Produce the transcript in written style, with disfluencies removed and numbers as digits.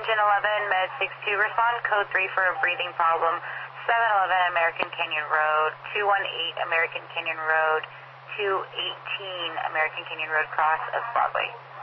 Engine 11, Med 62, respond code 3 for a breathing problem. 711 American Canyon Road, 218 American Canyon Road, 218 American Canyon Road, cross of Broadway.